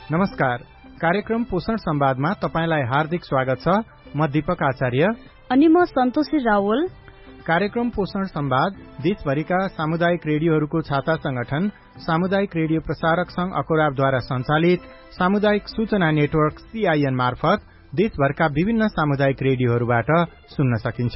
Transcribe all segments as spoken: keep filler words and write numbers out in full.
नमस्कार, कार्यक्रम पोषण संवादमा तपाईलाई हार्दिक स्वागत छ। म दीपक आचार्य अनि म सन्तोषी रावल। कार्यक्रम पोषण संवाद देशभरिका सामुदायिक रेडियोहरूको छाता संगठन सामुदायिक रेडियो प्रसारक संघ अकोराबद्वारा संचालित सामुदायिक सूचना नेटवर्क सीआईएन मार्फत देशभरका विभिन्न सामुदायिक रेडियोहरूबाट सुन्न सकिन्छ।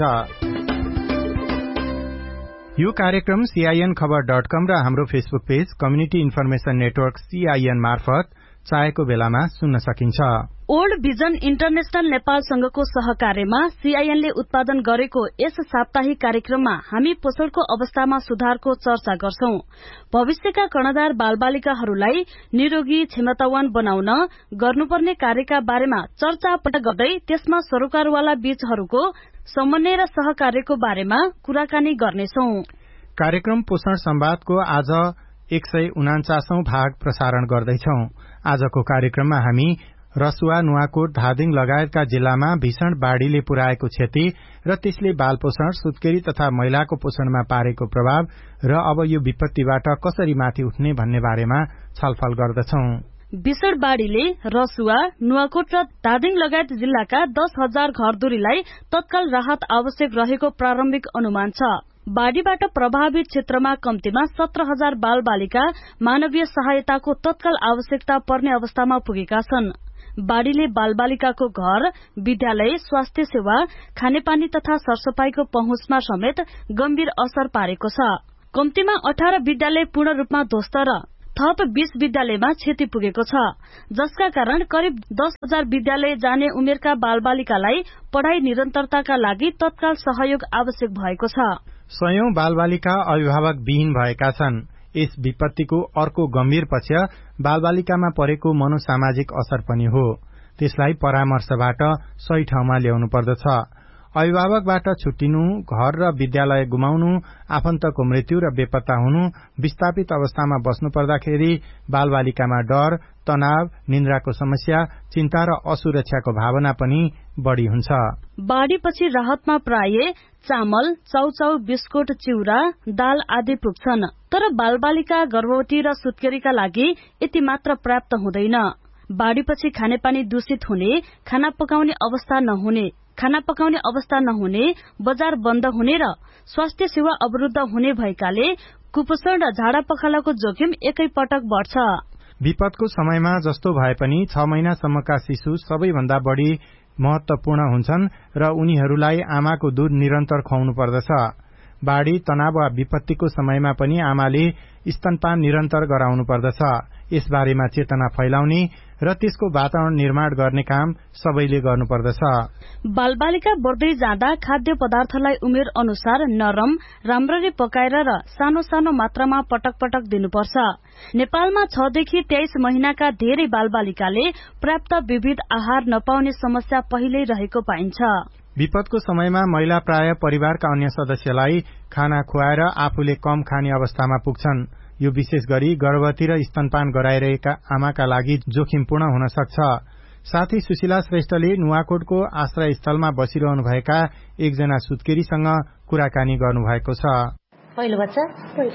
यो कार्यक्रम सीआईएन खबर डट कम र हाम्रो Facebook page community information network CIN मार्फत चाहेको बेलामा सुन्न सकिन्छ। ओल्ड भिजन इन्टरनेशनल नेपालसँगको सहकार्यमा सीआईएनले उत्पादन गरेको यस साप्ताहिक कार्यक्रममा हामी पोषणको अवस्थामा सुधारको चर्चा गर्छौं। भविष्यका कर्णधार बालबालिकाहरूलाई निरोगी क्षमतावान बनाउन गर्नुपर्ने कार्यका बारेमा चर्चा गर्दै त्यसमा सरोकारवाला बीचहरूको समन्वय र सहकार्यको बारेमा कुराकानी गर्नेछौं। कार्यक्रम पोषण संवादको आज एक सय उनाचासौं भाग प्रसारण गर्दैछौ। आजको कार्यक्रममा हामी रसुवा, नुवाकोट, धादिङ लगायतका जिल्लामा भीषण बाढ़ीले पुर्याएको क्षति र त्यसले बाल पोषण, सुत्केरी तथा महिलाको पोषणमा पारेको प्रभाव र अब यो विपत्तिबाट कसरी माथि उठ्ने भन्ने बारेमा छलफल गर्दछौं। भीषण बाढ़ीले रसुवा, नुवाकोट र धादिङ लगायत जिल्लाका दस हजार घरधुरीलाई तत्काल राहत आवश्यक रहेको प्रारम्भिक अनुमान छ। बाढ़ीबाट प्रभावित क्षेत्रमा कम्तीमा सत्र हजार बाल बालिका मानवीय सहायताको तत्काल आवश्यकता पर्ने अवस्थामा पुगेका छन्। बाढ़ीले बालबालिकाको घर, विद्यालय, स्वास्थ्य सेवा, खानेपानी तथा सरसफाईको पहुँचमा समेत गम्भीर असर पारेको छ। कम्तीमा अठार विद्यालय पूर्ण रूपमा ध्वस्त र थप बीस विद्यालयमा क्षति पुगेको छ, जसका कारण करिब दस हजार विद्यालय जाने उमेरका बालबालिकालाई पढ़ाई निरन्तरताका लागि तत्काल सहयोग आवश्यक भएको छ। सयौं बालबालिका अभिभावक विहीन भएका छन्। यस विपत्तिको अर्को गम्भीर पक्ष बालबालिकामा परेको मनोसामाजिक असर पनि हो। त्यसलाई परामर्शबाट सही ठाउँमा ल्याउनु पर्दछ। अभिभावकबाट छुट्टिनु, घर र विद्यालय गुमाउनु, आफन्तको मृत्यु र बेपत्ता हुनु, विस्थापित अवस्थामा बस्नु पर्दाखेरि बालबालिकामा डर, तनाव, निन्द्राको समस्या, चिन्ता र असुरक्षाको भावना पनि बढ़ी हुन्छ। बाढ़ीपछि राहतमा प्राय चामल, चाउचाउ, बिस्कुट, चिउरा, दाल आदि पुग्छन्। तर बालबालिका, गर्भवती र सुत्केरीका लागि यति मात्र पर्याप्त हुँदैन। बाढ़ीपछि खानेपानी दूषित हुने, खाना पकाउने अवस्था नहुने, खाना पकाउने अवस्था नहुने, बजार बन्द हुने र स्वास्थ्य सेवा अवरुद्ध हुने भएकाले कुपोषण र झाडा पखालाको जोखिम एकै पटक बढ्छ। विपदको समयमा जस्तो भए पनि छ महिनासम्मका शिशु सबैभन्दा बढ़ी महत्वपूर्ण हुन्छन् र उनीहरूलाई आमाको दूध निरन्तर खुवाउनु पर्दछ। बाढ़ी, तनाव वा विपत्तिको समयमा पनि आमाले स्तनपान निरन्तर गराउनु पर्दछ। यसबारेमा चेतना फैलाउने र त्यसको वातावरण निर्माण गर्ने काम सबैले गर्नुपर्दछ। बालबालिका बढ्दै जाँदा खाद्य पदार्थलाई उमेर अनुसार नरम, राम्ररी पकाएर र सानो सानो मात्रामा पटक पटक दिनुपर्छ। नेपालमा छ देखि तेइस महिनाका धेरै बालबालिकाले पर्याप्त विविध आहार नपाउने समस्या पहिल्यै रहेको पाइन्छ। विपदको समयमा महिला प्राय परिवारका अन्य सदस्यलाई खाना खुवाएर आफूले कम खाने अवस्थामा पुग्छन्। यो विशेष गरी गर्भवती र स्तनपान गराइरहेका आमाका लागि जोखिमपूर्ण हुन सक्छ। साथै सुशीला श्रेष्ठले नुवाकोटको आश्रय स्थलमा बसिरहनुभएका एकजना सुत्केरीसँग कुराकानी गर्नुभएको छ। पहिलो बच्चा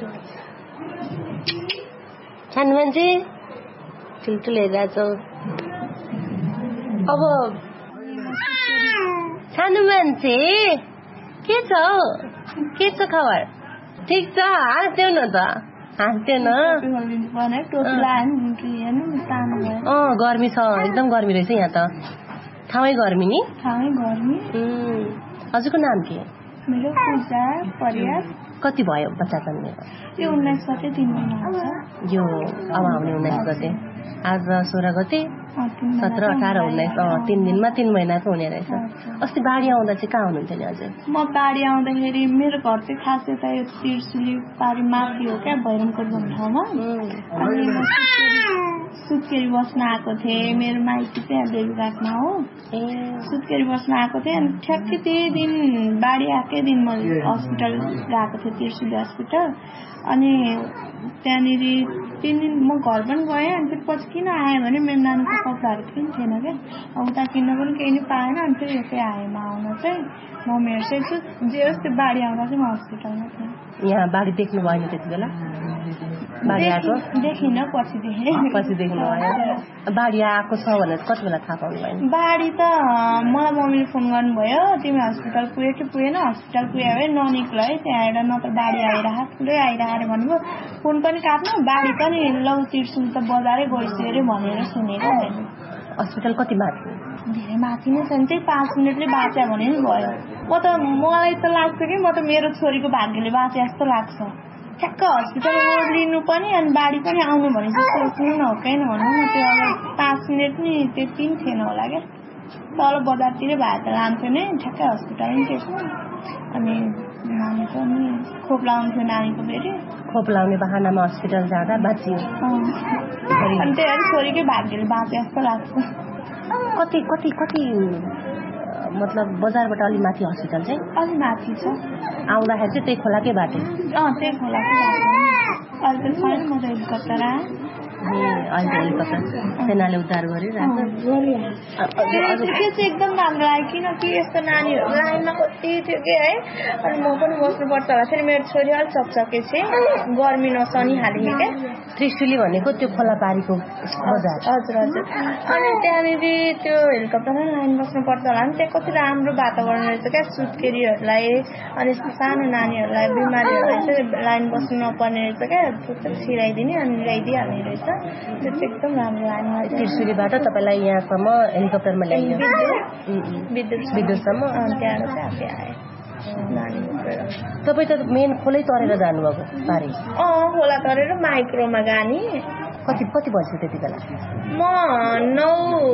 सानो मान्छे ठुल्ठुलो हेरिरहेछौ। अब सानो मान्छे के छ के छ खबर? ठिक छ? हाँस्यौ न त, हाँस्यौ न। अँ गर्मी छ, एकदम गर्मी रहेछ यहाँ त। ठाउँै गर्मी नि? ठाउँै गर्मी। हजुरको नाम के? मेरो पूजा परियार। कति भयो बच्चा जन्मेर? यो उन्नाइस गते तीन महिना हुन्छ। यो अब आउने उन्नाइस गते, आज सोह्र गते, सत्र अठार उन्नाइस तीन दिनमा तीन महिनाको हुने रहेछ। अस्ति बाढी आउँदा चाहिँ कहाँ हुनुहुन्थ्यो नि हजुर? म बाढी आउँदाखेरि मेरो घर चाहिँ खास यता यो तिर्सुली पारी माथि हो क्या, भैरमकोट भन्ने ठाउँमा। अनि म सुत्केरी बस्न आएको थिएँ। मेरो माइती चाहिँ बेलुघाटमा हो। ए सुत्केरी बस्न आएको थिएँ। अनि ठ्याक्कै त्यही दिन बाढी आएकै दिन म हस्पिटल गएको थिएँ, तिर्सुली हस्पिटल। अनि त्यहाँनिर तिन दिन म घर पनि गएँ। अनि त्यसपछि किन आएँ भने मेरो नानीको कपडाहरू पनि थिएन क्या, उता किन्न पनि केही नै पाएन। अनि फेरि यतै आएँ म आउन चाहिँ। म हेर्छु जे होस् त्यो बाढी आउँदा चाहिँ म हस्पिटलमा थिएँ। यहाँ बाढी देख्नु भएन त्यति बेला? बाढी आएको देखिन पछि देखेँ पछि देख्नु भयो बाढी आएको छ भनेर कति बेला थाहा पाउनु भयो बाढी त मलाई मम्मीले फोन गर्नुभयो तिमी हस्पिटल पुग्यो कि पुगेन हस्पिटल पुग्यो है ननिक्ल है त्यहाँ आएर न त बाढी आइरह ठुलै आइरह अरे भन्नुभयो फोन पनि काट्नु बाढी पनि लौ तिर्सुल त बजारै गइसक्यो अरे भनेर सुनेको मैले हस्पिटल कति माथि धेरै माथि नै छ नि त्यही पाँच मिनटले बाँच्यो भने नि भयो म त मलाई त लाग्छ कि म त मेरो छोरीको भाग्यले बाँचे जस्तो लाग्छ ठ्याक्क हस्पिटल ओर्लिनु पनि अनि बाढी पनि आउनु भनेपछि सोच्नु न होइन भनौँ न त्यो अब पाँच मिनट नि त्यति पनि थिएन होला क्या तल बजारतिरै भए त लान्थ्यो नै ठ्याक्कै हस्पिटल नि त्यसमा अनि नानीको नि खोप लाउँथ्यो नानीको फेरि खोप लाउने बहानामा हस्पिटल जाँदा बाँचियो अनि त्यही भएर छोरीकै भाग्यले बाँचे जस्तो लाग्छ कति कति कति मतलब बजारबाट अलि माथि हस्पिटल चाहिँ अलि माथि छ आउँदाखेरि चाहिँ त्यही खोलाकै बाटो अँ त्यही खोलाकै बाटो अहिले त छैन म त हेलिकप्टर आएँ अहिले हेलिकप्टर सेनाले उद्धार गरिरहेको त्यो चाहिँ एकदम राम्रो लाग्यो किनकि यस्तो नानीहरू लाइनमा कति थियो कि है अनि म पनि बस्नुपर्छ होला फेरि मेरो छोरी अलिक चकचके छ गर्मी नसनी हालेको क्या त्रिशुली भनेको त्यो खोला पारीको बजार हजुर हजुर अनि त्यहाँनिर त्यो हेलिकप्टरमा लाइन बस्नुपर्छ होला नि त्यहाँ कति राम्रो वातावरण रहेछ क्या सुत्केरीहरूलाई अनि यस्तो सानो नानीहरूलाई बिमारीहरूलाई चाहिँ लाइन बस्नु नपर्ने रहेछ क्या त्यो छिराइदिने अनि ल्याइदिइहाल्ने रहेछ त्यो चाहिँ एकदम राम्रो लाग्यो त्रिशुलीबाट तपाईँलाई यहाँसम्म हेलिकप्टरमा ल्याइयो विद्युत विद्युतसम्म त्यहाँबाट चाहिँ आफै आएँ नानी बोकेर तपाईँ त मेन खोलै तरेर जानुभएको पारी अँ खोला तरेर माइक्रोमा गानी कति कति बज्यो त्यति बेला म नौ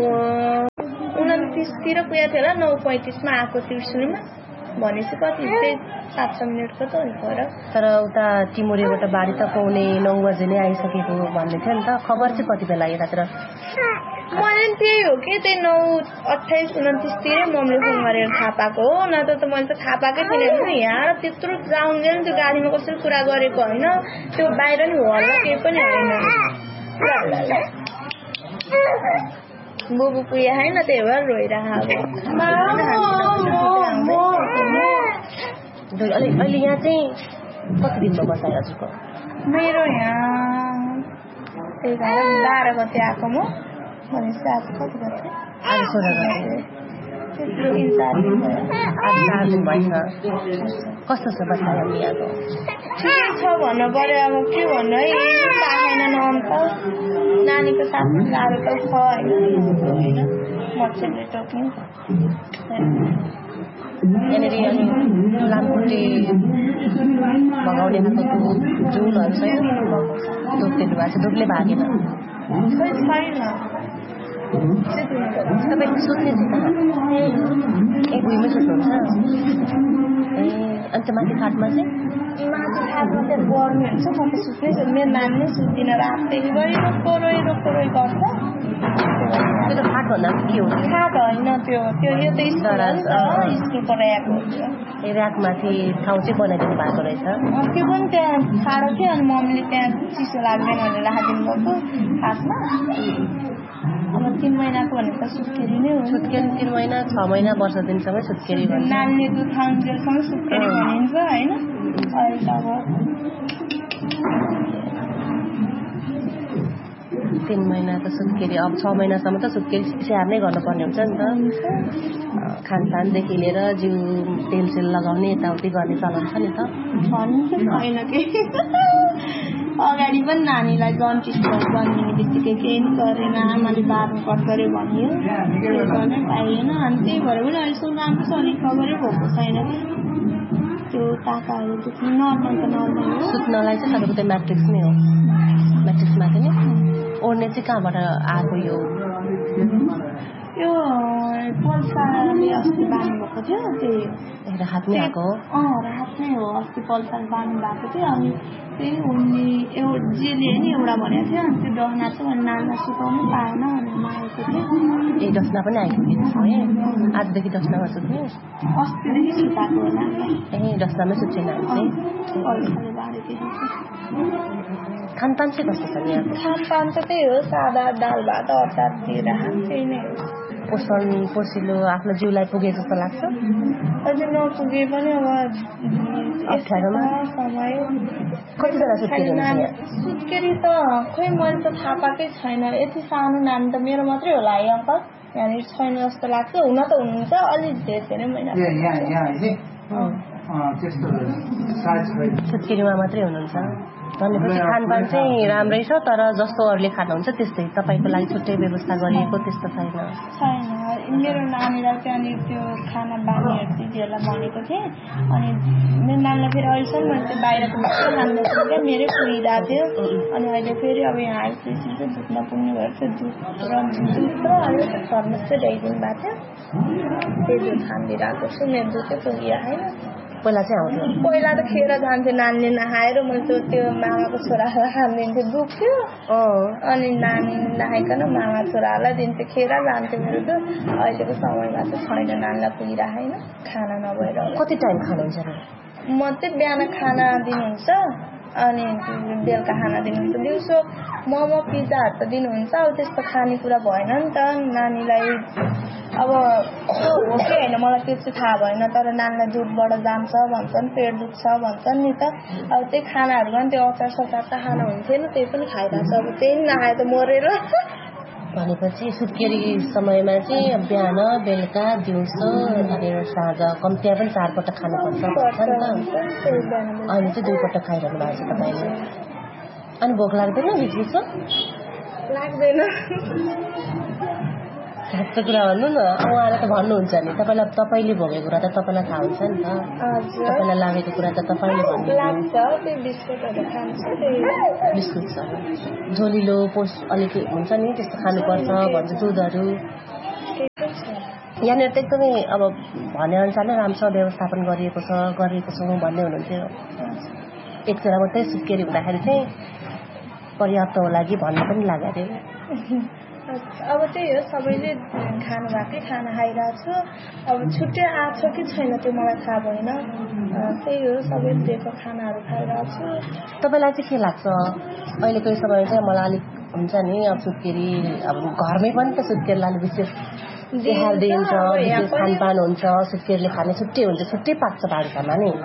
उन्तिसतिर पुगेको थियो होला नौ पैँतिसमा आएको त्रिशुलीमा भनेपछि कति त्यही सात सय मिनटको त हुन्छ तर उता टिमुरेबाट बाढी त पाउने नौ बजे नै आइसकेको भन्ने थियो नि त खबर चाहिँ कति बेला यतातिर मैले त्यही हो कि त्यही नौ अठाइस उन्तिसतिरै मम्मीले फोन गरेर थाहा पाएको हो न त मैले त थाहा पाएकै थिएन यहाँ त्यत्रो जाउन्जेल त्यो गाडीमा कसरी कुरा गरेको होइन त्यो बाहिर नि हो होला केही पनि होइन बुबु पुगे होइन त्यही भएर रोइरहेको अहिले यहाँ चाहिँ कति दिनमा बसाइ हजुरको मेरो यहाँ एघार बाह्र गते आएको म भनेपछि आज कति गते आज सोह्र गते तिन चार दिन भयो आज चार दिन भएछ कस्तो छ बसाइ हामी यहाँको ठिकै छ भन्नु पर्यो अब के भन्नु है पाएन नाम त नानीको साथ गाह्रो त छ होइन होइन मच्छरले टोक्ने यहाँनिर अनि लामखुट्टे भगाउने खालको झुलहरू छैन धुप्ले भएको छ धुप्ले भागेन छैन तपाईँको सुत्ने चाहिँ कहाँ ए भुइँमै सुत्नुहुन्छ ए अन्त माथि खाटमा चाहिँ माथि खाटमा चाहिँ गर्मी हुन्छ म त सुत्नै छु मेरो नानी नै सुत्दिनँ रातदेखि गरी रोक्को रोइ रोक्को रोइ गर्छ त्यो त खाट भन्दा के हो खाट होइन त्यो त्यो यो त स्कुल स्कुलबाट आएको हुन्छ ए ऱ्याकमाथि ठाउँ चाहिँ बनाइदिनु भएको रहेछ त्यो पनि त्यहाँ ठाडो थियो अनि मम्मीले त्यहाँ चिसो लाग्दैन भनेर राखिदिनु भएको खाटमा अब तिन महिनाको भनेको त सुत्केरी नै हो सुत्केरी तिन महिना छ महिना वर्ष दिनसम्म सुत्केरी भन्छ नानीले दुध खाउन्जेलसम्म सुत्केरी भनिन्छ होइन अहिले त अब तीन महिना त सुत्केरी अब छ महिनासम्म त सुत्केरी स्याहार नै गर्नुपर्ने हुन्छ नि त खानपानदेखि लिएर जिउ तेल सेल लगाउने यताउति गर्ने चलन छ नि त छैन केही अगाडि पनि नानीलाई जन्टिसहरू बनिने बित्तिकै केही पनि गरेन आमाले बार्नुपर्छ अरे भन्यो त्यो गर्नै पाइएन अनि त्यही भएर पनि अहिलेसम्म राम्रोसँग रिकभरै भएको छैन त्यो टाकाहरू दुख्नु नर्मल त नर्मल हो सुत्नलाई चाहिँ तपाईँको त्यो म्याट्रिक्स नै हो म्याट्रिक्समाथि नै ओर्ने चाहिँ कहाँबाट आएको यो यो पल्साले अस्ति बाँध्नु भएको थियो त्यही राहत नै आएको हो अँ राहत नै हो अस्ति पल्साले बाँध्नु भएको थियो अनि त्यही उनी एउटा जेले नि एउटा भनेको थियो अनि त्यो डहना चाहिँ अनि नानीलाई सुताउनु पाएन भनेर आएको थियो ए डस्ना पनि आइपुगेको छ है आजदेखि डस्नामा सुत्ने अस्तिदेखि सुताएको हो नानीलाई ए डस्नामै सुत्ने नानी चाहिँ पल्साले बाँधेदेखि खानपान चाहिँ कस्तो छ यहाँको खानपान त त्यही हो सादा दाल भात अचार दिएर त्यही नै हो पोषण पोसिलो आफ्नो जिउलाई पुगे जस्तो लाग्छ अझै नपुगे पनि अब अप्ठ्यारोमा समय कतिजना सुत्केरी हुनुहुन्छ? सुत्केरी त खोइ मैले त थाहा पाएकै छैन। यति सानो नानी त मेरो मात्रै होला है अङ्कल, यहाँनिर छैन जस्तो लाग्छ। हुन त हुनुहुन्छ अलिक धेरै धेरै महिना सुत्केरीमा मात्रै हुनुहुन्छ भनेपछि खानपान चाहिँ राम्रै छ, तर जस्तो अरूले खानुहुन्छ त्यस्तै तपाईँको लागि छुट्टै व्यवस्था गरिएको त्यस्तो छैन? छैन। मेरो नानीलाई त्यहाँनिर त्यो खाना बानीहरू दिदीहरूलाई भनेको थिएँ, अनि मेरो नानीलाई फेरि अहिलेसम्म मैले त्यो बाहिरको मात्रै खानु नसक्नु क्या, मेरै पुगिरहेको थियो। अनि अहिले फेरि अब यहाँ आइसकेपछि चाहिँ दुध नपुग्ने भएर चाहिँ दुध र दुध र अहिले थर्मस चाहिँ ल्याइदिनु भएको थियो, त्यही दुध खानिदिइरहेको छु। मेरो दुध चाहिँ पुगिरहेन। पहिला चाहिँ आउँथ्यो? पहिला त खेर जान्थ्यो नानीले नखाएर, मैले त्यो त्यो मामाको छोरालाई खानिदिन्थ्यो, दुख्थ्यो। अनि नानी नखाइकन मामा छोरालाई दिन्थ्यो, खेर जान्थ्यो मेरो दुध। अहिलेको समयमा चाहिँ छैन, नानीलाई पुगिरहेन खाना नभएर। कति टाइम खानुहुन्छ? म चाहिँ बिहान खाना दिनुहुन्छ, अनि बेलुका खाना दिनुहुन्छ। दिउँसो मोमो पिज्जाहरू त दिनुहुन्छ, अब त्यस्तो खानेकुरा भएन नि त नानीलाई। अब त्यो हो कि होइन मलाई त्यो चाहिँ थाहा भएन, तर नानीलाई दुधबाट जान्छ भन्छन्, पेट दुख्छ भन्छन् नि त। अब त्यही खानाहरूमा पनि त्यो अचार सचार त खानु हुन्थेन, त्यही पनि खाइरहेको छ। अब त्यही नखाए त मरेर। भनेपछि सुत्केरी समयमा चाहिँ बिहान बेलुका दिउँसो अनि साँझ कम्तीमा पनि चारपल्ट खानुपर्छ भन्छ नि त। अहिले चाहिँ दुईपल्ट खाइरहनु भएको छ तपाईँले। अनि भोक लाग्दैन बिचबिचमा? लाग्दैन। साँच्चो कुरा भन्नु न, उहाँले त भन्नुहुन्छ नि तपाईँलाई, तपाईँले भोगेको कुरा त तपाईँलाई थाहा हुन्छ नि त, तपाईँलाई लागेको कुरा त तपाईँले भन्नु लाग्छ। त्यो बिस्कुटहरू खान्छु, बिस्कुट छ झोलिलो पोस अलिक हुन्छ नि त्यस्तो खानुपर्छ भन्छ, दुधहरू यहाँनिर त एकदमै अब भनेअनुसार नै राम्रोसँग व्यवस्थापन गरिएको छ गरिएको छौँ भन्दै हुनुहुन्थ्यो। एकजना मात्रै सुत्केरी हुँदाखेरि चाहिँ पर्याप्त होला कि भन्ने पनि लाग्यो अरे। अब त्यही हो, सबैले खानु भएकै खाना खाइरहेको छु। अब छुट्टै आएको छ कि छैन त्यो मलाई थाहा भएन, त्यही हो सबैले दिएको खानाहरू खाइरहेको छु। तपाईँलाई चाहिँ के लाग्छ अहिलेको यो समय चाहिँ? मलाई अलिक हुन्छ नि अब सुत्केरी, अब घरमै पनि त सुत्केरीलाई अलिक विशेष तिहार दिन्छ, विशेष खानपान हुन्छ, सुत्केरीले खाने छुट्टै हुन्छ, छुट्टै पाक्छ भान्सामा नि।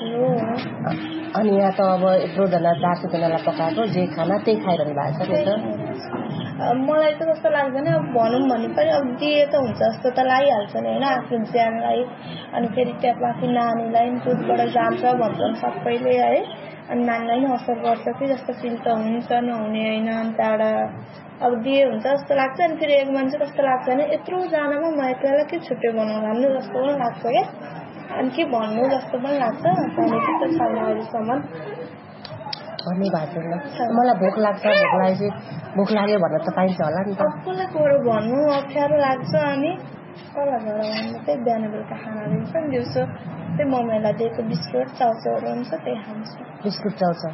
अनि यहाँ त अब यत्रोजना चार सौजनालाई पकाएको जे खाना त्यही खाइरहनु भएको छ नि त। मलाई त कस्तो लाग्दैन, अब भनौँ भने पनि अब दिए त हुन्छ जस्तो त लागिहाल्छ नि होइन, आफ्नो ज्यानलाई। अनि फेरि त्यहाँ बाँकी नानीलाई दुधबाट जान्छ भन्छन् सबैले है, अनि नानीलाई पनि असर गर्छ कि जस्तो फिल त हुन्छ, नहुने होइन। अनि त्यहाँबाट अब दिए हुन्छ जस्तो लाग्छ। अनि फेरि एक मान्छे कस्तो लाग्छ भने यत्रोजनामा म एक्लैलाई के छुट्टै बनाउनु भन्नु जस्तो पनि लाग्छ क्या, अनि के भन्नु जस्तो पनि लाग्छ। त्यहाँदेखि त छैन अहिलेसम्म भन्ने भएको छैन। मलाई भोक लाग्छ, भोक लागेपछि भोक लाग्यो भन्न त पाइन्छ होला नि त। कसलाई गएर भन्नु अप्ठ्यारो लाग्छ, अनि कसलाई गएर भन्नु। त्यही बिहान बेलुका खाना दिन्छ नि, दिउँसो त्यही मम्मीलाई दिएको बिस्कुट चाउचाउहरू हुन्छ त्यही खान्छु। बिस्कुट चाउचाउ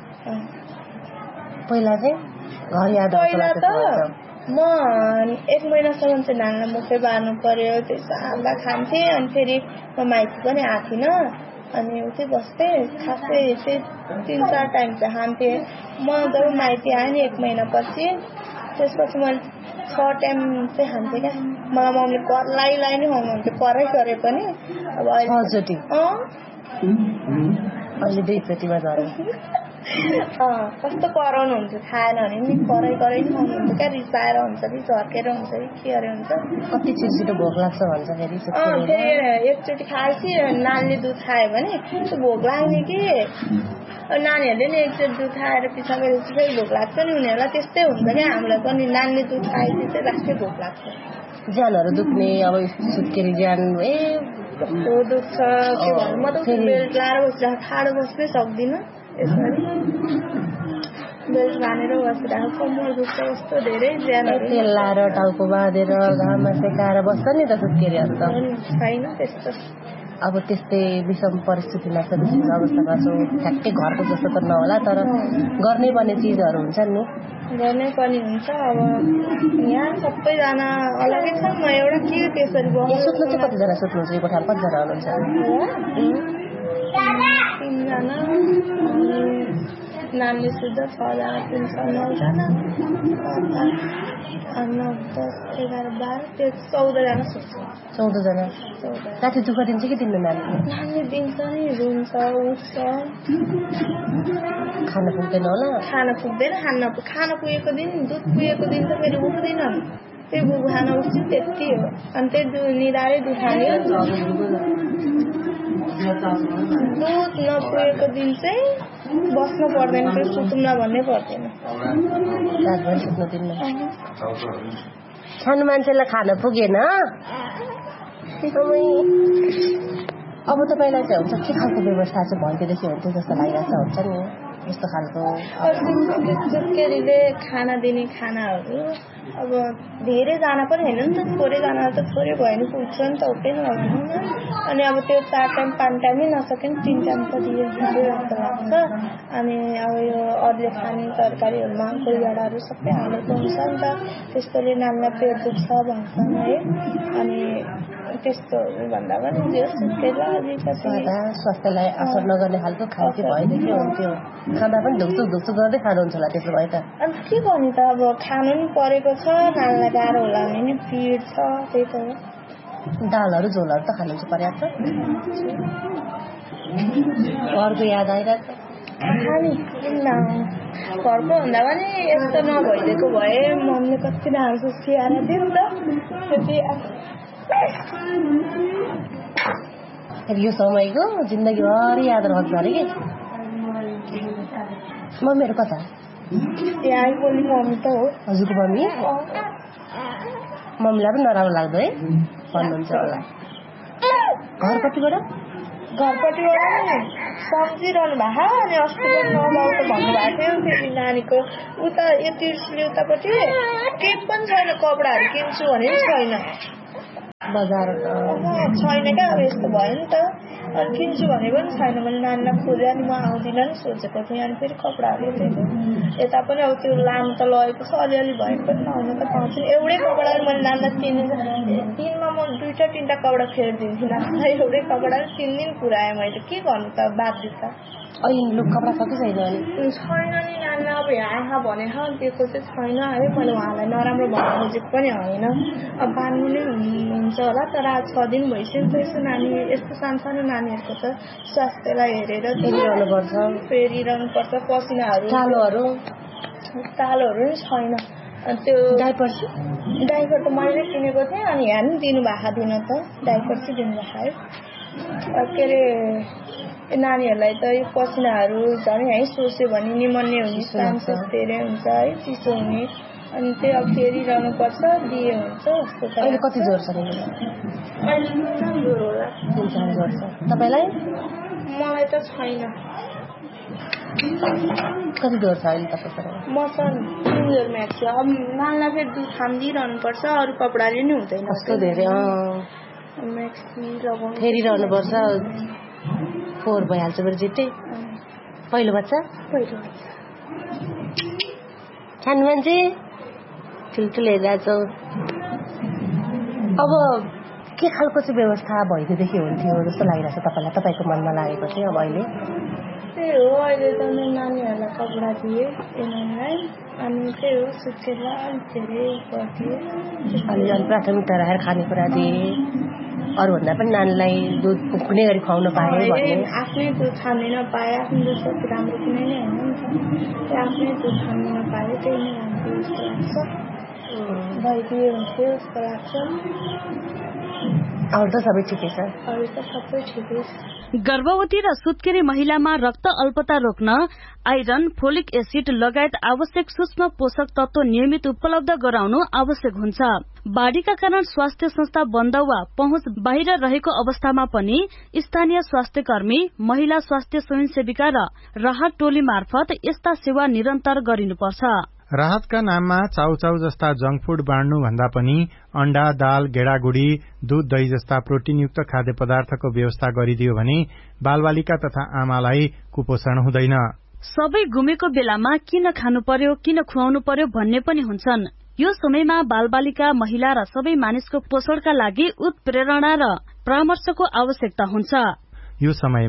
पहिला चाहिँ घर याद पहिला त म एक महिनासम्म चाहिँ नानीलाई मुखै बार्नु पर्यो, त्यो सादा खान्थेँ। अनि फेरि म माइती पनि आएको थिइनँ, अनि उतै बस्थेँ, खासै चाहिँ तिन चार टाइम चाहिँ खान्थेँ। म जब माइती आएँ नि एक महिनापछि, त्यसपछि मैले छ टाइम चाहिँ खान्थेँ क्या। मलाई मम्मीले करलाई लाई नै खुवाउनुहुन्थ्यो परै गरे पनि। अब अहिले अहिले दुईचोटिमा झरे कस्तो कराउनुहुन्थ्यो, खाएन भने नि परै गरे नि खुवाउनुहुन्थ्यो क्या, रिसाएर हुन्छ कि झर्केर हुन्छ कि के अरे हुन्छ। कति छिटो भोक लाग्छ भन्छ फेरि। फेरि एकचोटि खाएपछि नानीले दुध खायो भने त्यो भोक लाग्ने कि, नानीहरूले नि एकचोटि दुध खाएर पिछा गरेपछि फेरि भोक लाग्छ नि उनीहरूलाई, त्यस्तै हुन्छ क्या हामीलाई पनि। नानीले दुध खाएपछि चाहिँ राष्ट्रै भोक लाग्छ। ज्यानहरू दुख्ने अब सुत्केरी ज्यान ए कस्तो दुख्छ के भन्नु। म त बेल्ट लाएर बसिरहेको, ठाडो बस्नै सक्दिनँ यसरी, बेल्ट बाँधेर बसिरहेको, कम्मर दुख्छ कस्तो धेरै ज्यानहरू। तेल लाएर टाउको बाँधेर घाममा सेकाएर बस्छ नि त सुत्केरीहरू त छैन त्यस्तो। अब त्यस्तै विषम परिस्थिति लाग्छ, विषम अवस्थामा छौँ, ठ्याक्कै घरको जस्तो त नहोला, तर गर्नै पर्ने चिजहरू हुन्छ नि, गर्नै पर्ने हुन्छ। अब यहाँ सबैजना अलगै छ, म एउटा के त्यसरी सुत्नु चाहिँ कतिजना सुत्नुहुन्छ यो कोठामा? कतिजना हुनुहुन्छ? तिनजना, नानीले सुत्दा छजना तिन छ नौजना नौ दस एघार बाह्र त्यो चौधजना सुत्छ चौधजना राति दुःख दिन्छ कि दिन्न नानीले नानीले दिन्छ नि रुन्छ उठ्छ खाना पुग्दैन होला खाना पुग्दैन खाना खाना पुगेको दिन दुध पुगेको दिन त फेरि उठ्दैन त्यही बुबु खाना उठ्छ त्यति हो अनि त्यही निधारै दुखायो दुध नपुगेको दिन चाहिँ बस्नु पर्दैन फेरि सुत्नु भन्नै पर्दैन रातभरि सुत्नु दिन्न सानो मान्छेलाई खाना पुगेन अब तपाईँलाई चाहिँ हुन्छ के खालको व्यवस्था चाहिँ भइदिएदेखि हुन्थ्यो जस्तो लागिरहेको हुन्छ नि यस्तो खालको सुत्केरीले खाना दिने खानाहरू अब धेरैजना पनि होइन नि त थोरैजना त थोरै भयो भने पुग्छ नि त हुँदैन भनौँ न अनि अब त्यो चार टाइम पाँच टाइमै नसके पनि तिन टाइम त दियो जस्तो लाग्छ अनि अब यो अरूले खाने तरकारीहरूमा कोहीडाहरू सबै हालेको हुन्छ नि त त्यस्तोले नानीलाई पेट दुख्छ भन्छन् है अनि त्यस्तोहरू भन्दा पनि जे सुत्केरीलाई अलिकति स्वास्थ्यलाई असर नगर्ने खालको खाद्य भएदेखि हुन्थ्यो खाँदा पनि ढुक्चुक ढुक्चुक गर्दै खानुहुन्छ होला त्यसो भए त अनि के गर्ने त अब खानु नि परेको छ नानीलाई गाह्रो होला भने नि पिर छ त्यही त हो दालहरू झोलहरू त खानुहुन्छ पर्याप्त घरको याद आइरहेको खाने घरको भन्दा पनि यस्तो नभइदिएको भए मम्मीले कति डान्स सिकाएर दियो नि त यो समयको जिन्दगीभरि याद राख्छ अरे कि मम्मीहरू कता यहाँ बोली मम्मी त हो हजुरको मम्मी मम्मीलाई पनि नराम्रो लाग्दो है भन्नुहुन्छ होला घरपट्टिबाट घरपट्टिबाट नि सम्झिरहनु भएको अनि अस्ति पनि नलाउ त भन्नुभएको थियो फेरि नानीको उता यो तिर्सुली उतापट्टि केही पनि छैन कपडाहरू किन्छु भने पनि छैन बजार छैन क्या अब यस्तो भयो नि त अनि किन्छु भने पनि छैन मैले नानीलाई खोजेँ अनि म आउँदिनँ नि सोचेको थिएँ अनि फेरि कपडाहरू हेरेको यता पनि अब त्यो लानु त लगेको छ अलिअलि भए पनि लाउनु त पाउँछु एउटै कपडा मैले नानीलाई तिन दिनमा म दुईवटा तिनवटा कपडा फेरिदिन्छु नानीलाई एउटै कपडा तिन दिन पुऱ्याएँ मैले के गर्नु त बाध्य त अहिले लुक कपडा सके छैन अनि छैन नि नानीलाई अब यहाँ भने दिएको चाहिँ छैन है मैले उहाँलाई नराम्रो भन्नु खोजेको पनि होइन अब बान्नु नै हुन्छ होला तर आज छ दिन भइसक्यो नि त यसो नानी यस्तो सानसानो नानीहरूको त स्वास्थ्यलाई हेरेर फेरिरहनुपर्छ फेरिरहनुपर्छ पसिनाहरू तालोहरू तालोहरू नि छैन त्यो डाइपर डाइपर त मैले किनेको थिएँ अनि यहाँ पनि दिनुभएको दिन त डाइपर चाहिँ दिनुभएको है के अरे नानीहरूलाई त यो पसिनाहरू झन् है सोच्यो भने निमन्ने हुने चान्सेस धेरै हुन्छ है चिसो हुने अनि त्यही अब फेरिरहनुपर्छ दिए हुन्छ जस्तो त अहिले कति जोर छ अहिले जोर होला तिन चार जोर छ तपाईँलाई मलाई त छैन कति जोर छ अहिले तपाईँको म त तिन जोर म्याच छ अब नानीलाई फेरि दुध खानिदिइरहनुपर्छ अरू कपडाले नि हुँदैन कस्तो धेरै म्याक्सी लगाउनु फेरिरहनुपर्छ फोहोर भइहाल्छ मेरो जित्तै पहिलो बच्चा पहिलो सानो मान्छे ठुल्ठुलो हेरिरहेछौ अब के खालको चाहिँ व्यवस्था भइदिएदेखि हुन्थ्यो जस्तो लागिरहेछ तपाईँलाई तपाईँको मनमा लागेको चाहिँ अब अहिले त्यही हो अहिले त नानीहरूलाई कपडा दिए नानीलाई अनि त्यही हो सुत्केरीलाई अलिक धेरै गर्थ्यो अनि अनि प्राथमिकता राखेर खानेकुरा दिए अरूभन्दा पनि नानीलाई दुध कुनै गरी खुवाउन पाए भने आफ्नै दुध खानु नपाए आफ्नो दुध कति राम्रो कुनै नै होइन नि त आफ्नै दुध खानु नपाए त्यही नै राम्रो जस्तो लाग्छ भइदिए हुन्थ्यो जस्तो लाग्छ अरू त सबै ठिकै छ अरू त सबै ठिकै छ गर्भवती र सुत्केरी महिलामा रक्त अल्पता रोक्न आइरन फोलिक एसिड लगायत आवश्यक सूक्ष्म पोषक तत्व नियमित उपलब्ध गराउनु आवश्यक हुन्छ बाढ़ीका कारण स्वास्थ्य संस्था बन्द वा पहुँच बाहिर रहेको अवस्थामा पनि स्थानीय स्वास्थ्य कर्मी महिला स्वास्थ्य स्वयंसेविका र राहत टोली मार्फत यस्ता सेवा निरन्तर गरिनुपर्छ राहतका नाममा चाउचाउ जस्ता जंक फूड बाँड्नु भन्दा पनि अण्डा दाल गेडागुडी दूध दही जस्ता प्रोटिनयुक्त खाद्य पदार्थको व्यवस्था गरिदियो भने बालबालिका तथा आमालाई कुपोषण हुँदैन सबै गुमेको बेलामा किन खानु पर्यो किन खुवाउनु पर्यो भन्ने पनि हुन्छन् यो समयमा बालबालिका महिला र सबै मानिसको पोषणका लागि उत्प्रेरणा र परामर्शको आवश्यकता हुन्छ यो समयमा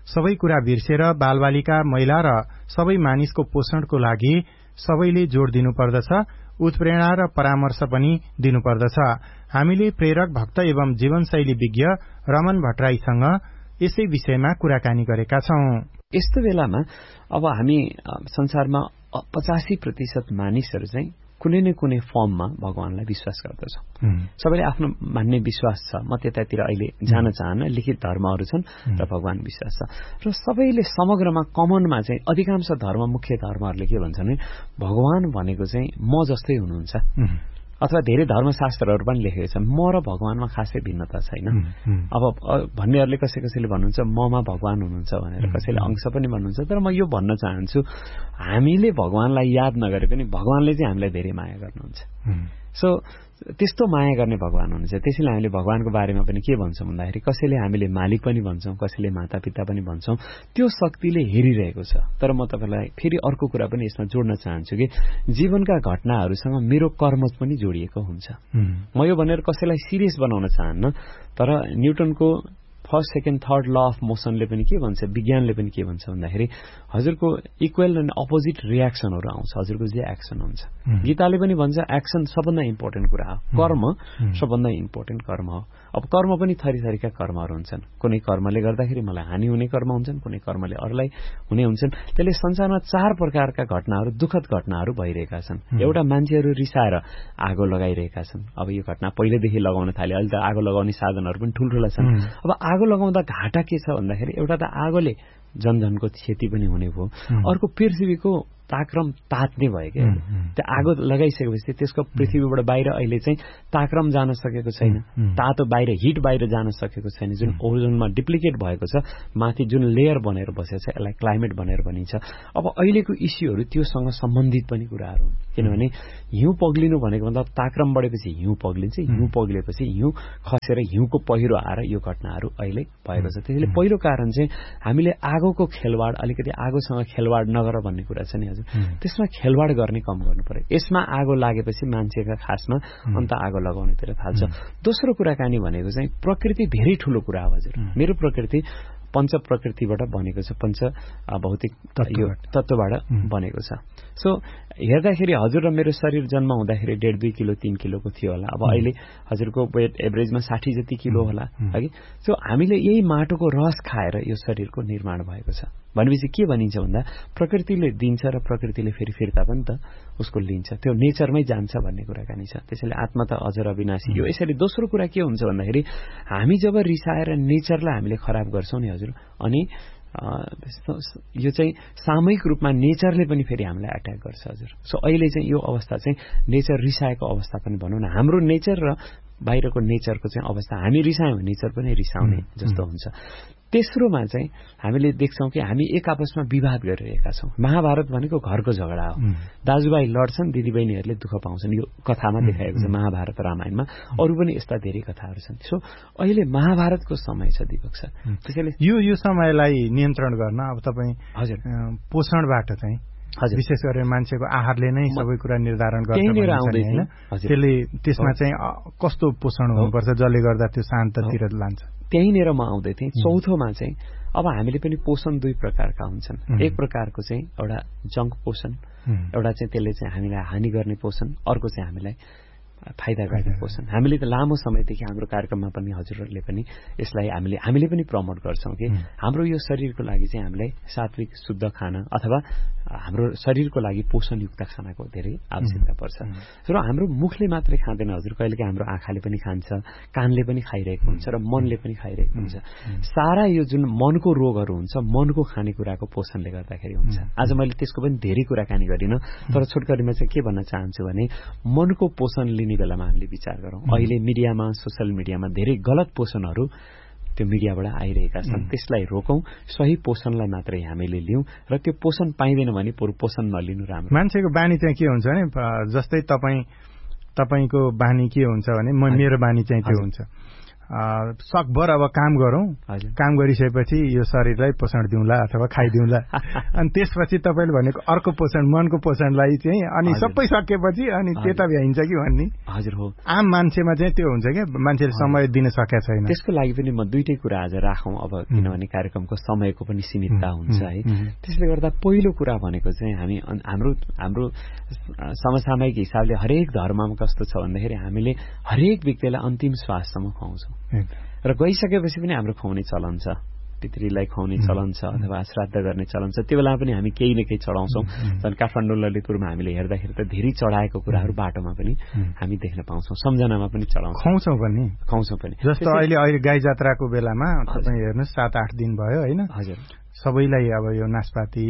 सबै कुरा बिर्सेर बालबालिका, महिला र सबै मानिसको पोषणको लागि सबैले जोड़ दिनुपर्दछ, उत्प्रेरणा र परामर्श पनि दिनुपर्दछ। हामीले प्रेरक, भक्त एवं जीवनशैली विज्ञ रमन भट्टराईसँग यसै विषयमा कुराकानी गरेका छौं। यस्तो बेलामा अब हामी संसारमा पचासी प्रतिशत मानिसहरू चाहिँ कुनै न कुनै फर्ममा भगवानलाई विश्वास गर्दछ। सबैले आफ्नो मान्ने विश्वास छ। म त्यतातिर अहिले जान चाहन्न, लिखित धर्महरू छन् र भगवान विश्वास छ। र सबैले समग्रमा कमनमा चाहिँ अधिकांश धर्म, मुख्य धर्महरूले के भन्छन् भने भगवान भनेको चाहिँ म जस्तै हुनुहुन्छ, अथवा धेरै धर्मशास्त्रहरू पनि लेखेको छ म र भगवानमा खासै भिन्नता छैन। अब भन्नेहरूले कसै कसैले भन्नुहुन्छ ममा भगवान हुनुहुन्छ भनेर, कसैले अंश पनि भन्नुहुन्छ। तर म यो भन्न चाहन्छु, हामीले भगवानलाई याद नगरे पनि भगवानले चाहिँ हामीलाई धेरै माया गर्नुहुन्छ। सो त्यस्तो माया गर्ने भगवान हुनुहुन्छ। त्यसैले हामीले भगवानको बारेमा पनि के भन्छौँ भन्दाखेरि कसैले हामीले मालिक पनि भन्छौँ, कसैले मातापिता पनि भन्छौँ। त्यो शक्तिले हेरिरहेको छ। तर म तपाईलाई फेरि अर्को कुरा पनि यसमा जोड्न चाहन्छु कि जीवनका घटनाहरूसँग मेरो कर्म पनि जोडिएको हुन्छ। म यो भनेर कसैलाई सिरियस बनाउन चाहन्न, तर न्युटनको first, second, third law of मोसनले पनि के भन्छ, विज्ञानले पनि के भन्छ भन्दाखेरि हजुरको इक्वल एन्ड अपोजिट रियाक्सनहरू आउँछ। हजुरको जे एक्सन हुन्छ, गीताले पनि भन्छ एक्सन सबभन्दा इम्पोर्टेन्ट कुरा हो, कर्म सबभन्दा इम्पोर्टेन्ट कर्म हो। अब कर्म पनि थरी थरीका कर्महरू हुन्छन्। कुनै कर्मले गर्दाखेरि मलाई हानि हुने कर्म हुन्छन्, कुनै कर्मले अरूलाई हुने हुन्छन्। त्यसले संसारमा चार प्रकारका घटनाहरू, दुःखद घटनाहरू भइरहेका छन्। एउटा मान्छेहरू रिसाएर आगो लगाइरहेका छन्। अब यो घटना पहिलेदेखि लगाउन थाले, अहिले त आगो लगाउने साधनहरू पनि ठुल्ठुला छन्। अब आगो लगाउँदा घाटा के छ भन्दाखेरि एउटा त आगोले जनजनको क्षति पनि हुने भयो, अर्को पृथ्वीको ताक्रम तात्ने भयो क्या। त्यो आगो लगाइसकेपछि त्यसको पृथ्वीबाट बाहिर अहिले चाहिँ ताक्रम जान सकेको छैन, तातो बाहिर हिट बाहिर जान सकेको छैन, जुन ओजोनमा डिप्लिकेट भएको छ, माथि जुन लेयर बनेर बसेको छ यसलाई क्लाइमेट भनेर भनिन्छ। अब अहिलेको इस्युहरू त्योसँग सम्बन्धित पनि कुराहरू हुन्। किनभने हिउँ पग्लिनु भनेको मतलब ताक्रम बढेपछि हिउँ पग्लिन्छ, हिउँ पग्लिएपछि हिउँ खसेर हिउँको पहिरो आएर यो घटनाहरू अहिले भएको छ। त्यसैले पहिलो कारण चाहिँ हामीले आगोको खेलवाड, अलिकति आगोसँग खेलवाड नगर भन्ने कुरा छ नि हजुर, त्यसमा खेलवाड गर्ने कम गर्नु पर्यो। यसमा आगो लागेपछि मान्छेका खासमा अन्त आगो लगाउनेतिर थाल्छ। दोस्रो कुराकानी भनेको चाहिँ प्रकृति धेरै ठूलो कुरा हो हजुर। मेरो प्रकृति पञ्च प्रकृतिबाट बनेको छ, पञ्च भौतिक यो तत्वबाट बनेको छ। सो हेर्दाखेरि हजुर र मेरो शरीर जन्म हुँदाखेरि डेढ दुई किलो तीन किलोको थियो होला। अब अहिले हजुरको वेट एभरेजमा साठी जति किलो होला है। सो हामीले यही माटोको रस खाएर यो शरीरको निर्माण भएको छ। भनेपछि के भनिन्छ भन्दा प्रकृतिले दिन्छ र प्रकृतिले फेरि फिर्ता पनि त उसको लिन्छ, त्यो नेचरमै जान्छ भन्ने कुराकानी छ। त्यसैले आत्मा त अजर अविनाशी यो। यसरी दोस्रो कुरा के हुन्छ भन्दाखेरि हामी जब रिसाएर नेचरलाई हामीले खराब गर्छौँ नि हजुर, अनि यो चाहिँ सामूहिक रूपमा नेचरले पनि फेरि हामीलाई अट्याक गर्छ हजुर। सो अहिले चाहिँ यो अवस्था चाहिँ नेचर रिसाएको अवस्था पनि भनौँ न। हाम्रो नेचर र बाहिरको नेचरको चाहिँ अवस्था, हामी रिसायौँ नेचर पनि रिसाउने जस्तो हुन्छ। तेस्रोमा चाहिँ हामीले देख्छौँ कि हामी एक आपसमा विवाद गरिरहेका छौँ। महाभारत भनेको घरको झगडा हो। दाजुभाइ लड्छन्, दिदीबहिनीहरूले दुःख पाउँछन्। यो कथामा देखाएको छ महाभारत रामायणमा। अरू पनि यस्ता धेरै कथाहरू छन्। सो अहिले महाभारतको समय छ दिपक सर। त्यसैले यो यो समयलाई नियन्त्रण गर्न अब तपाईँ हजुर पोषणबाट चाहिँ हजुर विशेष गरेर मान्छेको आहारले नै सबै कुरा निर्धारण गर्छ हैन। त्यसले त्यसमा चाहिँ कस्तो पोषण हुनुपर्छ जसले गर्दा त्यो शान्ततिर लान्छ। त्यहीँनिर म आउँदै थिएँ। चौथोमा चाहिँ अब हामीले पनि पोषण दुई प्रकारका हुन्छन्। एक प्रकारको चाहिँ एउटा जङ्क पोषण, एउटा चाहिँ त्यसले चाहिँ हामीलाई हानि गर्ने पोषण, अर्को चाहिँ हामीलाई फाइदा गर्ने पोषण। हामीले त लामो समयदेखि हाम्रो कार्यक्रममा पनि हजुरहरूले पनि यसलाई हामीले हामीले पनि प्रमोट गर्छौँ कि हाम्रो यो शरीरको लागि चाहिँ हामीलाई सात्विक शुद्ध खाना अथवा हाम्रो शरीरको लागि पोषणयुक्त खानाको धेरै आवश्यकता पर्छ। र हाम्रो मुखले मात्रै खाँदैन हजुर, कहिलेकाहीँ हाम्रो आँखाले पनि खान्छ, कानले पनि खाइरहेको हुन्छ र मनले पनि खाइरहेको हुन्छ। सारा यो जुन मनको रोगहरू हुन्छ मनको खानेकुराको पोषणले गर्दाखेरि हुन्छ। आज मैले त्यसको पनि धेरै कुराकानी गरिनँ, तर छोटकरीमा चाहिँ के भन्न चाहन्छु भने मनको पोषण लिने बेलामा हामीले विचार गरौँ। अहिले मिडियामा, सोशल मिडियामा धेरै गलत पोषणहरू त्यो मिडियाबाट आइरहेका छन्। त्यसलाई रोकौं, सही पोषणलाई मात्रै हामीले लिउँ र त्यो पोषण पाइँदैन भने पुरो पोषण नलिनु राम्रो। मान्छेको बानी चाहिँ के हुन्छ भने जस्तै तपाईँ तपाईँको बानी के हुन्छ भने मेरो बानी चाहिँ त्यो हुन्छ, सकभर अब काम गरौँ, काम गरिसकेपछि यो शरीरलाई पोषण दिउँला अथवा खाइदिउँला, अनि त्यसपछि तपाईँले भनेको अर्को पोषण मनको पोषणलाई चाहिँ अनि सबै सकेपछि अनि त्यता भ्याइन्छ कि भन्ने हजुर हो आम मान्छेमा चाहिँ त्यो हुन्छ क्या मान्छेले समय दिन सकेका छैन त्यसको लागि पनि म दुईटै कुरा आज राखौँ अब किनभने कार्यक्रमको समयको पनि सीमितता हुन्छ है त्यसले गर्दा पहिलो कुरा भनेको चाहिँ हामी हाम्रो हाम्रो समसामयिक हिसाबले हरेक धर्ममा कस्तो छ भन्दाखेरि हामीले हरेक व्यक्तिलाई अन्तिम श्वाससम्म खुवाउँछौँ र गइसकेपछि पनि हाम्रो खुवाउने चलन छ पितृलाई खुवाउने चलन छ अथवा श्राद्ध गर्ने चलन छ त्यो बेला पनि हामी केही न केही चढाउँछौँ झन् काठमाडौँ ललितपुरमा हामीले हेर्दाखेरि त धेरै चढाएको कुराहरू बाटोमा पनि हामी देख्न पाउँछौँ सम्झनामा पनि चढाउँछौँ खुवाउँछौँ पनि खुवाउँछौँ पनि जस्तो अहिले अहिले गाई जात्राको बेलामा तपाईँ हेर्नुहोस् सात आठ दिन भयो होइन हजुर सबैलाई अब यो नास्पाती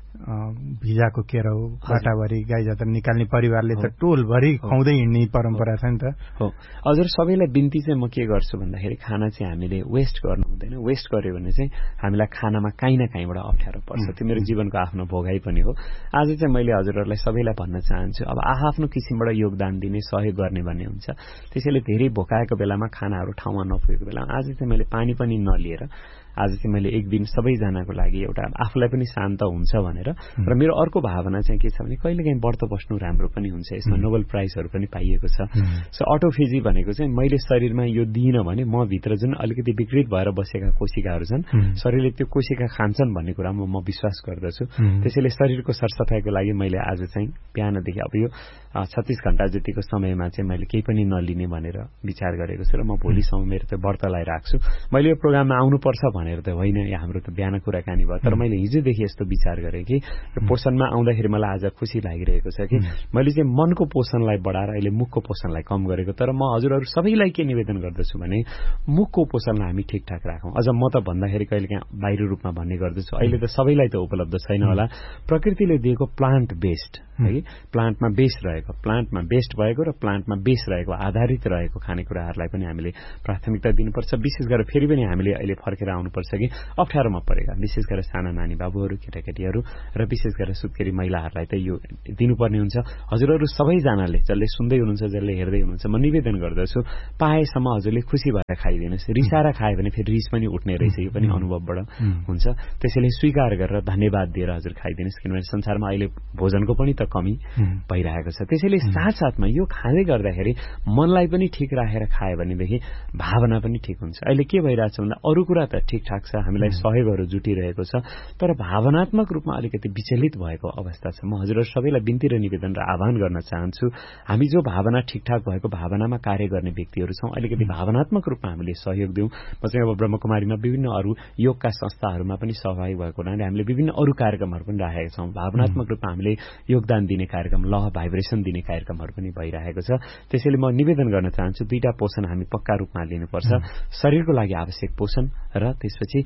भिजाको केराउ बाटाभरि गाई जात्रा निकाल्ने परिवारले त टोलभरि खुवाउँदै हिँड्ने परम्परा छ नि त हो हजुर सबैलाई बिन्ती चाहिँ म के गर्छु भन्दाखेरि खाना चाहिँ हामीले वेस्ट गर्नु हुँदैन वेस्ट गर्यो भने चाहिँ हामीलाई खानामा काहीँ न काहीँबाट अप्ठ्यारो पर्छ त्यो मेरो जीवनको आफ्नो भोगाई पनि हो आज चाहिँ मैले हजुरहरूलाई सबैलाई भन्न चाहन्छु अब आफ्नो किसिमबाट योगदान दिने सहयोग गर्ने भन्ने हुन्छ त्यसैले धेरै भोकाएको बेलामा खानाहरू ठाउँमा नपुगेको बेलामा आज चाहिँ मैले पानी पनि नलिएर आज चाहिँ मैले एक दिन सबैजनाको लागि एउटा आफूलाई पनि शान्त हुन्छ भनेर र मेरो अर्को भावना चाहिँ के छ भने कहिलेकाहीँ व्रत बस्नु राम्रो पनि हुन्छ यसमा नोबेल प्राइजहरू पनि पाइएको छ सो अटोफेजी भनेको चाहिँ मैले शरीरमा यो दिइनँ भने म भित्र जुन अलिकति विकृत भएर बसेका कोशिकाहरू छन् शरीरले त्यो कोशिका खान्छन् भन्ने कुरामा म विश्वास गर्दछु त्यसैले शरीरको सरसफाइको लागि मैले आज चाहिँ बिहानदेखि अब यो छत्तीस घण्टा जतिको समयमा चाहिँ मैले केही पनि नलिने भनेर विचार गरेको छु र म भोलिसम्म मेरो त्यो व्रतलाई राख्छु मैले यो प्रोग्राममा आउनुपर्छ भनेर त होइन यहाँ हाम्रो त बिहान कुराकानी भयो तर मैले हिजोदेखि यस्तो विचार गरेँ कि पोषणमा आउँदाखेरि मलाई आज खुसी लागिरहेको छ कि मैले चाहिँ मनको पोषणलाई बढाएर अहिले मुखको पोषणलाई कम गरेको तर म हजुरहरू सबैलाई के निवेदन गर्दछु भने मुखको पोषणलाई हामी ठिकठाक राखौँ अझ म त भन्दाखेरि कहिले काहीँ बाहिर रूपमा भन्ने गर्दछु अहिले त सबैलाई त उपलब्ध छैन होला प्रकृतिले दिएको प्लान्ट बेस्ड है प्लान्टमा बेस रहेको प्लान्टमा बेस्ड भएको र प्लान्टमा बेस रहेको आधारित रहेको खानेकुराहरूलाई पनि हामीले प्राथमिकता दिनुपर्छ विशेष गरेर फेरि पनि हामीले अहिले फर्केर आउनुपर्छ कि अप्ठ्यारोमा परेका विशेष गरेर साना नानी बाबुहरू केटाकेटीहरू र विशेष गरेर सुत्केरी महिलाहरूलाई त यो दिनुपर्ने हुन्छ हजुरहरू सबैजनाले जसले सुन्दै हुनुहुन्छ जसले हेर्दै हुनुहुन्छ म निवेदन गर्दछु पाएसम्म हजुरले खुसी भएर खाइदिनुहोस् रिसाएर खायो भने फेरि रिस पनि उठ्ने रहेछ यो पनि अनुभवबाट हुन्छ त्यसैले स्वीकार गरेर धन्यवाद दिएर हजुर खाइदिनुहोस् किनभने संसारमा अहिले भोजनको पनि त कमी भइरहेको छ त्यसैले साथसाथमा यो खाँदै गर्दाखेरि मनलाई पनि ठिक राखेर खायो भनेदेखि भावना पनि ठिक हुन्छ अहिले के भइरहेछ भन्दा अरू कुरा त ठिकठाक छ हामीलाई सहयोगहरू जुटिरहेको छ तर भावनात्मक रूपमा अलिकति विचलित भएको अवस्था छ म हजुरहरू सबैलाई बिन्ती र निवेदन र आह्वान गर्न चाहन्छु हामी जो भावना ठिकठाक भएको भावनामा कार्य गर्ने व्यक्तिहरू छौँ अलिकति भावनात्मक रूपमा हामीले सहयोग दिउँ म चाहिँ अब ब्रह्मकुमारीमा विभिन्न अरू योगका संस्थाहरूमा पनि सहभागी भएको हुनाले हामीले विभिन्न अरू कार्यक्रमहरू पनि राखेका छौँ भावनात्मक रूपमा हामीले योगदान दिने कार्यक्रम लह भाइब्रेसन दिने कार्यक्रमहरू पनि भइरहेको छ त्यसैले म निवेदन गर्न चाहन्छु दुईटा पोषण हामी पक्का रूपमा लिनुपर्छ शरीरको लागि आवश्यक पोषण र त्यसपछि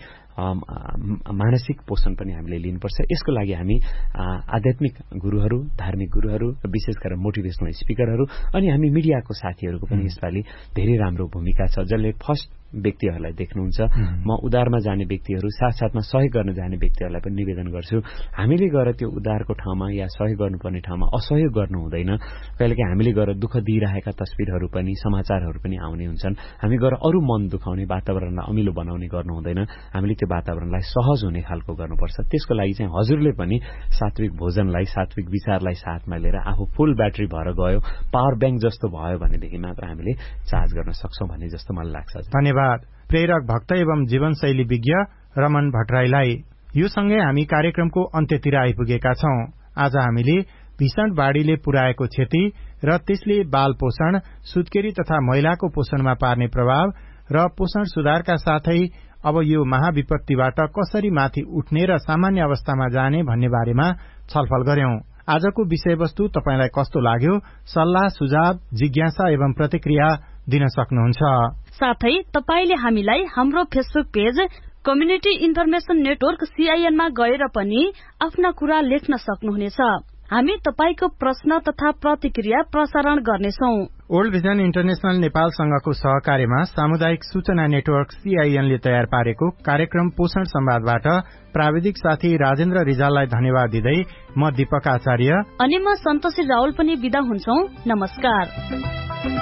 मानसिक पोषण पनि हामीले लिनुपर्छ यसको लागि हामी आध्यात्मिक गुरुहरू धार्मिक गुरुहरू विशेष गरेर मोटिभेसनल स्पिकरहरू अनि हामी मिडियाको साथीहरूको पनि यसपालि धेरै राम्रो भूमिका छ जसले फर्स्ट व्यक्तिहरूलाई देख्नुहुन्छ म उद्धारमा जाने व्यक्तिहरू साथसाथमा सहयोग गर्न जाने व्यक्तिहरूलाई पनि निवेदन गर्छु हामीले गएर त्यो उद्धारको ठाउँमा या सहयोग गर्नुपर्ने ठाउँमा असहयोग गर्नु हुँदैन कहिलेकाहीँ हामीले गएर दुःख दिइरहेका तस्बिरहरू पनि समाचारहरू पनि आउने हुन्छन् हामी गएर अरू मन दुखाउने वातावरणलाई अमिलो बनाउने गर्नु हुँदैन हामीले त्यो वातावरणलाई सहज हुने खालको गर्नुपर्छ त्यसको लागि चाहिँ हजुरले पनि सात्विक भोजनलाई सात्विक विचारलाई साथमा लिएर आफू फुल ब्याट्री भएर गयो पावर ब्याङ्क जस्तो भयो भनेदेखि मात्र हामीले चार्ज गर्न सक्छौँ भन्ने जस्तो मलाई लाग्छ धन्यवाद प्रेरक भक्त एवं जीवनशैली विज्ञ रमन भट्टराईलाई यो सँगै हामी कार्यक्रमको अन्त्यतिर आइपुगेका छौं आज हामीले भीषण बाढ़ीले पुर्याएको क्षति र त्यसले बाल पोषण सुत्केरी तथा महिलाको पोषणमा पार्ने प्रभाव र पोषण सुधारका साथै अब यो महाविपत्तिबाट कसरी माथि उठ्ने र सामान्य अवस्थामा जाने भन्ने बारेमा छलफल गर्यौं आजको विषयवस्तु तपाईलाई कस्तो लाग्यो सल्लाह सुझाव जिज्ञासा एवं प्रतिक्रिया दिन सक्नुहुन्छ साथै तपाईले हामीलाई हाम्रो Facebook page community information network CIN मा गएर पनि आफ्ना कुरा लेख्न सक्नुहुनेछ हामी तपाईको प्रश्न तथा प्रतिक्रिया प्रसारण गर्नेछौं ओल्ड भिजन इन्टरनेशनल नेपाल संघको सहकार्यमा सामुदायिक सूचना नेटवर्क सीआईएन ले तयार पारेको कार्यक्रम पोषण संवादबाट प्राविधिक साथी राजेन्द्र रिजाललाई धन्यवाद दिँदै म दीपक आचार्य अनि म सन्तोषी राउल पनि बिदा हुन्छौं नमस्कार।